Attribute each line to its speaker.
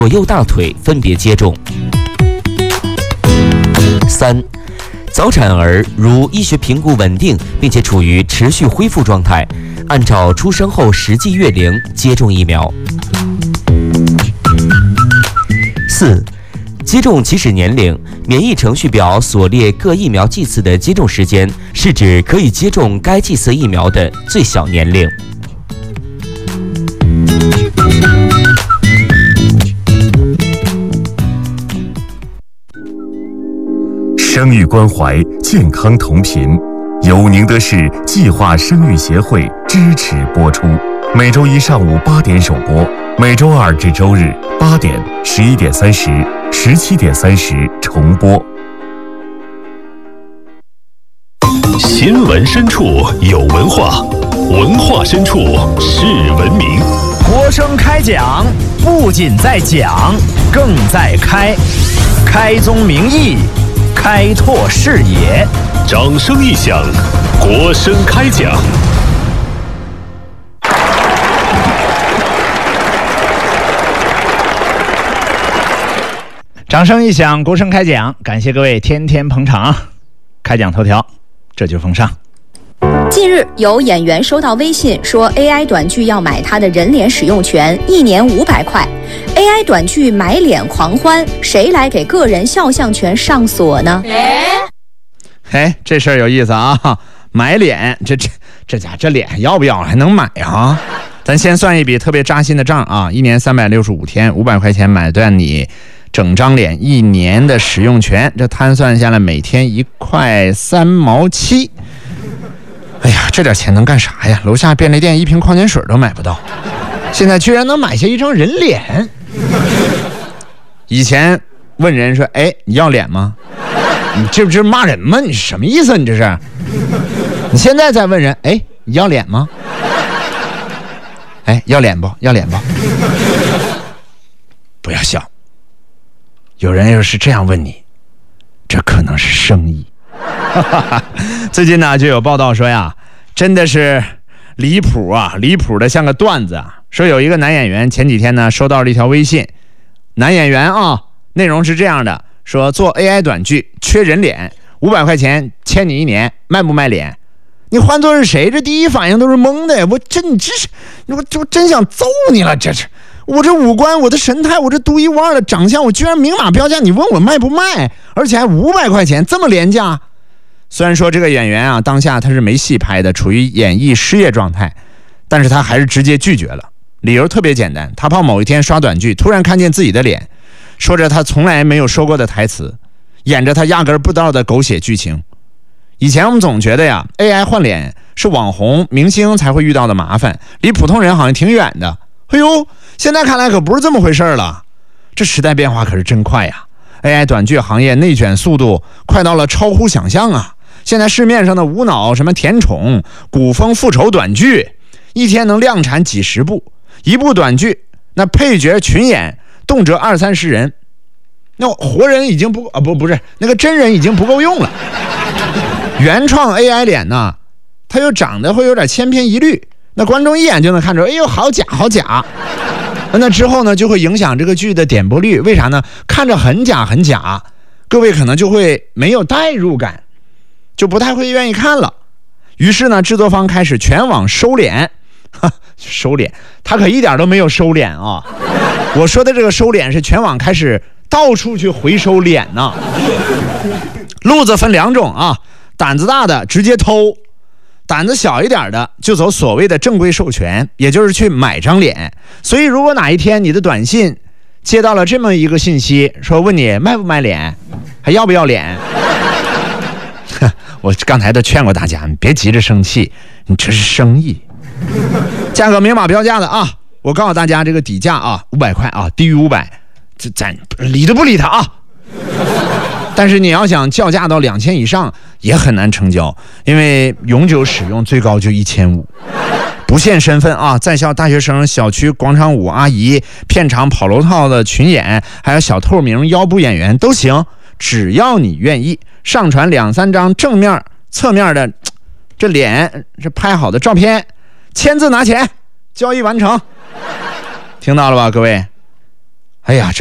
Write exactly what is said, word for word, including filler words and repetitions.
Speaker 1: 左右大腿分别接种。三、早产儿如医学评估稳定，并且处于持续恢复状态，按照出生后实际月龄接种疫苗。四、接种起始年龄，免疫程序表所列各疫苗剂次的接种时间，是指可以接种该剂次疫苗的最小年龄。
Speaker 2: 生育关怀，健康同频，由宁德市计划生育协会支持播出。每周一上午八点首播，每周二至周日八点、十一点三十、十七点三十重播。
Speaker 3: 新闻深处有文化，文化深处是文明。
Speaker 4: 国声开讲，不仅在讲，更在开，开宗明义，开拓视野。
Speaker 3: 掌声一响，国声开讲。
Speaker 4: 掌声一响，国声开讲，感谢各位天天捧场。开讲头条，这就奉上。
Speaker 5: 近日，有演员收到微信说 A I 短剧要买他的人脸使用权，一年五百块。A I 短剧买脸狂欢，谁来给个人肖像权上锁呢？
Speaker 4: 哎，这事儿有意思啊！买脸，这这这家这脸要不要还能买啊？咱先算一笔特别扎心的账啊！一年三百六十五天，五百块钱买断你整张脸一年的使用权，这摊算下来每天一块三毛七。哎呀，这点钱能干啥呀？楼下便利店一瓶矿泉水都买不到，现在居然能买下一张人脸。以前问人说：“哎，你要脸吗？”你这不是骂人吗？你什么意思？你这是？你现在再问人：“哎，你要脸吗？”哎，要脸不？要脸不？不要笑。有人要是这样问你，这可能是生意。最近呢，就有报道说呀，真的是离谱啊，离谱的像个段子啊。说有一个男演员前几天呢收到了一条微信，男演员啊，内容是这样的，说做 A I 短剧缺人脸，五百块钱签你一年，卖不卖脸？你换做是谁，这第一反应都是懵的。我这你这是，我我真想揍你了，这是。我这五官，我的神态，我这独一无二的长相，我居然明码标价，你问我卖不卖？而且还五百块钱，这么廉价。虽然说这个演员啊，当下他是没戏拍的，处于演艺失业状态，但是他还是直接拒绝了。理由特别简单，他怕某一天刷短剧，突然看见自己的脸，说着他从来没有说过的台词，演着他压根不知道的狗血剧情。以前我们总觉得呀 ，A I 换脸是网红明星才会遇到的麻烦，离普通人好像挺远的。哎呦，现在看来可不是这么回事了。这时代变化可是真快呀 ！A I 短剧行业内卷速度快到了超乎想象啊！现在市面上的无脑什么甜宠、古风复仇短剧，一天能量产几十部，一部短剧那配角群演动辄二三十人，那活人已经不啊不不是那个真人已经不够用了。原创 A I 脸呢，它又长得会有点千篇一律，那观众一眼就能看出，哎呦好假好假。那之后呢就会影响这个剧的点播率，为啥呢？看着很假很假，各位可能就会没有代入感，就不太会愿意看了。于是呢，制作方开始全网收敛，收敛，他可一点都没有收敛啊！我说的这个收敛是全网开始到处去回收脸呢、啊。路子分两种啊，胆子大的直接偷，胆子小一点的就走所谓的正规授权，也就是去买张脸。所以如果哪一天你的短信接到了这么一个信息，说问你卖不卖脸，还要不要脸，我刚才都劝过大家，你别急着生气，你这是生意，价格明码标价的啊！我告诉大家，这个底价啊，五百块啊，低于五百，这咱理都不理他啊。但是你要想叫价到两千以上，也很难成交，因为永久使用最高就一千五，不限身份啊，在校大学生、小区广场舞阿姨、片场跑楼套的群演，还有小透明腰部演员都行，只要你愿意。上传两三张正面侧面的这脸这拍好的照片，签字拿钱，交易完成。听到了吧各位， 哎呀。